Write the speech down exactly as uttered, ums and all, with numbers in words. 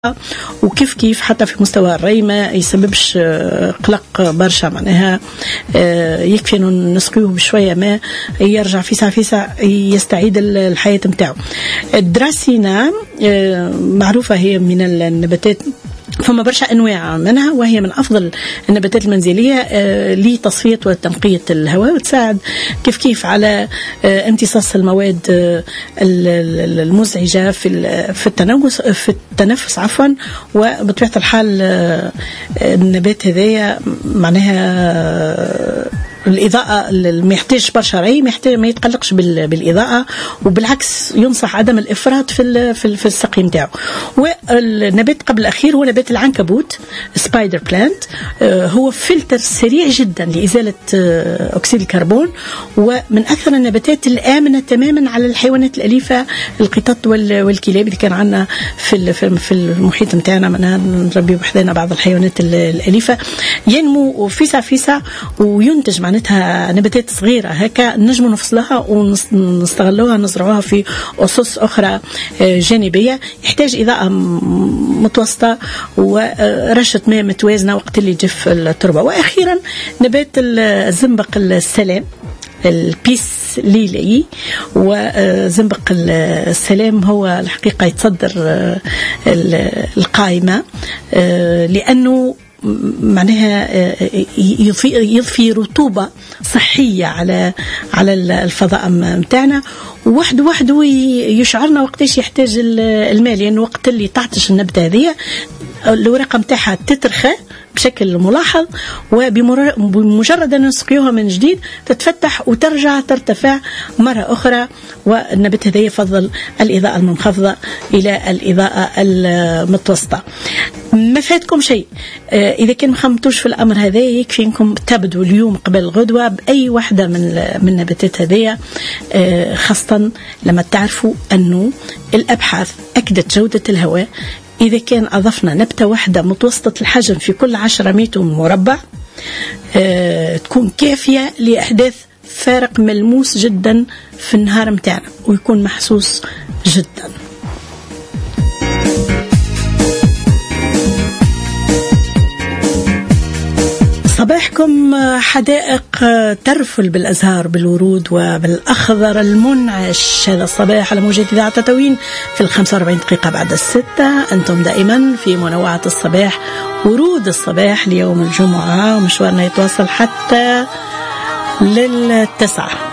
وكيف كيف حتى في مستوى الري ما يسببش قلق برشا. معناها يكفي انه نسقيه بشويه ماء يرجع فيسع فيسع يستعيد الحياه نتاعو. الدراسينا معروفه هي من النباتات، فما برشا أنواع منها، وهي من أفضل النباتات المنزلية لتصفية وتنقية الهواء، وتساعد كيف كيف على امتصاص المواد المزعجة في في التنفس في التنفس عفوا. وبطبيعة الحال النبات هذايا معناها الإضاءة ما يحتاج برشا ري، ما يتقلقش بالإضاءة، وبالعكس ينصح عدم الإفراط في في السقي نتاعو. والنبات قبل الأخير هو نبات العنكبوت سبايدر بلانت، هو فلتر سريع جدا لإزالة أكسيد الكربون، ومن أكثر النباتات الآمنة تماما على الحيوانات الأليفة، القطط والكلاب. إذا كان عندنا في في المحيط نتاعنا منها نربي وحدنا بعض الحيوانات الأليفة، ينمو فيسع فيسع وينتج معناتها نباتات صغيرة هكا نجموا نفصلها ونستغلوها نزرعوها في أسس أخرى جانبية. يحتاج إضاءة متوسطة ورشة ماء متوازنة وقت اللي يجف التربة. وأخيرا نبات الزنبق السلام البيس ليلي، وزنبق السلام هو الحقيقة يتصدر القائمة لأنه معناها يضفي يضفي رطوبة صحية على على الفضاء متاعنا، وحده وحده يشعرنا وقتاش يحتاج الماء، لأن وقت اللي تعطش النبتة هذه الورقة متاعها تترخى بشكل ملاحظ، وبمجرد أن نسقيوها من جديد تتفتح وترجع ترتفع مرة أخرى. والنبات هذا يفضل الإضاءة المنخفضة إلى الإضاءة المتوسطة. ما فاتكم شيء إذا كان مخمتوش في الأمر هذا، يكفي إنكم تبدوا اليوم قبل الغدوة بأي واحدة من من النباتات هذه، خاصة لما تعرفوا أنه الأبحاث أكدت جودة الهواء. إذا كان أضفنا نبتة واحدة متوسطة الحجم في كل عشرة متر مربع أه تكون كافية لإحداث فارق ملموس جدا في النهار متاعنا، ويكون محسوس جدا. صباحكم حدائق ترفل بالأزهار بالورود وبالأخضر المنعش. هذا الصباح على موجة إذاعة تطاوين في الخمسة وأربعين دقيقة بعد الستة. أنتم دائما في منوعة الصباح، ورود الصباح ليوم الجمعة، ومشوارنا يتواصل حتى للتسعة.